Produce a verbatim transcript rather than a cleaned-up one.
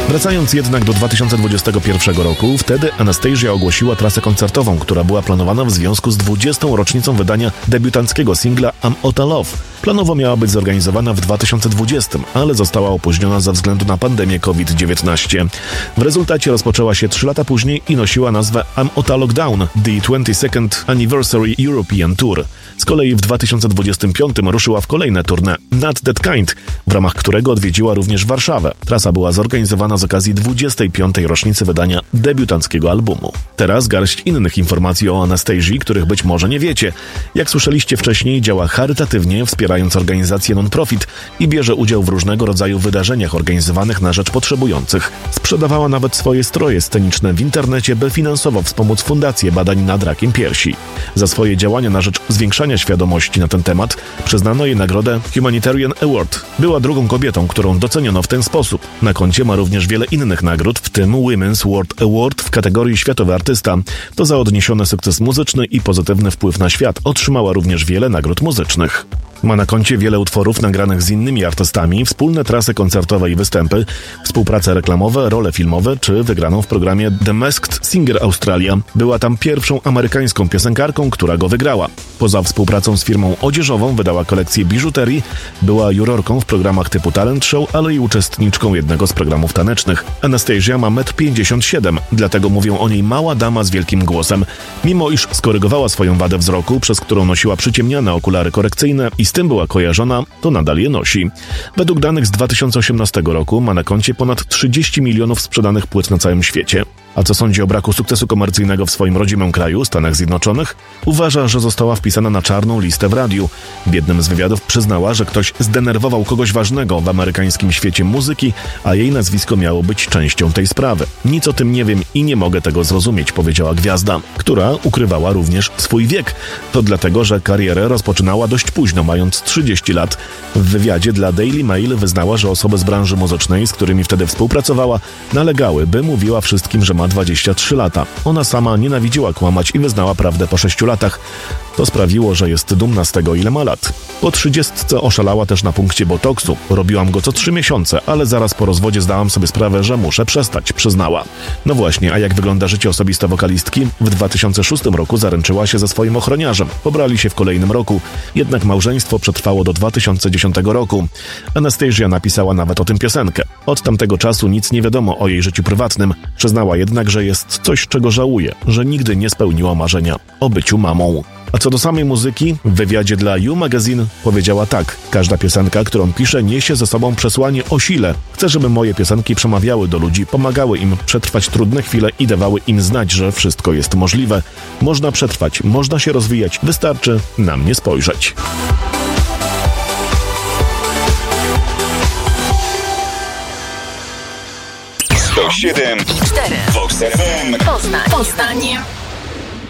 Wracając jednak do dwa tysiące dwudziestego pierwszego roku, wtedy Anastasia ogłosiła trasę koncertową, która była planowana w związku z dwudziestą rocznicą wydania debiutanckiego singla I'm Outta Love. Planowo miała być zorganizowana w dwa tysiące dwudziestym, ale została opóźniona ze względu na pandemię COVID dziewiętnaście. W rezultacie rozpoczęła się trzy lata później i nosiła nazwę I'm Outta Lockdown, The twenty-second Anniversary European Tour. Z kolei w dwa tysiące dwudziestym piątym ruszyła w kolejne tournée Not That Kind, w ramach którego odwiedziła również Warszawę. Trasa była zorganizowana z okazji dwudziestej piątej rocznicy wydania debiutanckiego albumu. Teraz garść innych informacji o Anastazii, których być może nie wiecie. Jak słyszeliście wcześniej, działa charytatywnie, wspierając organizacje non-profit i bierze udział w różnego rodzaju wydarzeniach organizowanych na rzecz potrzebujących. Sprzedawała nawet swoje stroje sceniczne w internecie, by finansowo wspomóc Fundację Badań nad Rakiem Piersi. Za swoje działania na rzecz zwiększania świadomości na ten temat przyznano jej nagrodę Humanitarian Award. Była drugą kobietą, którą doceniono w ten sposób. Na koncie ma również wiele innych nagród, w tym Women's World Award w kategorii Światowy Artysta. To za odniesiony sukces muzyczny i pozytywny wpływ na świat. Otrzymała również wiele nagród muzycznych. Ma na koncie wiele utworów nagranych z innymi artystami, wspólne trasy koncertowe i występy, współprace reklamowe, role filmowe czy wygraną w programie The Masked Singer Australia. Była tam pierwszą amerykańską piosenkarką, która go wygrała. Poza współpracą z firmą odzieżową wydała kolekcję biżuterii, była jurorką w programach typu Talent Show, ale i uczestniczką jednego z programów tanecznych. Anastasia ma metr pięćdziesiąt siedem, dlatego mówią o niej mała dama z wielkim głosem. Mimo iż skorygowała swoją wadę wzroku, przez którą nosiła przyciemniane okulary korekcyjne i z tym była kojarzona, to nadal je nosi. Według danych z dwa tysiące osiemnastego roku ma na koncie ponad trzydzieści milionów sprzedanych płyt na całym świecie. A co sądzi o braku sukcesu komercyjnego w swoim rodzimym kraju, Stanach Zjednoczonych? Uważa, że została wpisana na czarną listę w radiu. W jednym z wywiadów przyznała, że ktoś zdenerwował kogoś ważnego w amerykańskim świecie muzyki, a jej nazwisko miało być częścią tej sprawy. Nic o tym nie wiem i nie mogę tego zrozumieć, powiedziała gwiazda, która ukrywała również swój wiek. To dlatego, że karierę rozpoczynała dość późno, mając trzydzieści lat. W wywiadzie dla Daily Mail wyznała, że osoby z branży muzycznej, z którymi wtedy współpracowała, nalegały, by mówiła wszystkim, że ma dwadzieścia trzy lata. Ona sama nienawidziła kłamać i wyznała prawdę po sześciu latach. To sprawiło, że jest dumna z tego, ile ma lat. Po trzydziestce oszalała też na punkcie botoksu. Robiłam go co trzy miesiące, ale zaraz po rozwodzie zdałam sobie sprawę, że muszę przestać, przyznała. No właśnie, a jak wygląda życie osobiste wokalistki? W dwa tysiące szóstym roku zaręczyła się ze swoim ochroniarzem. Pobrali się w kolejnym roku, jednak małżeństwo przetrwało do dwa tysiące dziesiątego roku. Anastasia napisała nawet o tym piosenkę. Od tamtego czasu nic nie wiadomo o jej życiu prywatnym. Przyznała jednak, że jest coś, czego żałuje, że nigdy nie spełniła marzenia o byciu mamą. A co do samej muzyki, w wywiadzie dla You Magazine powiedziała tak: każda piosenka, którą piszę, niesie ze sobą przesłanie o sile. Chcę, żeby moje piosenki przemawiały do ludzi, pomagały im przetrwać trudne chwile i dawały im znać, że wszystko jest możliwe. Można przetrwać, można się rozwijać, wystarczy na mnie spojrzeć. sto siedem i cztery Vox F M Poznań. Poznań.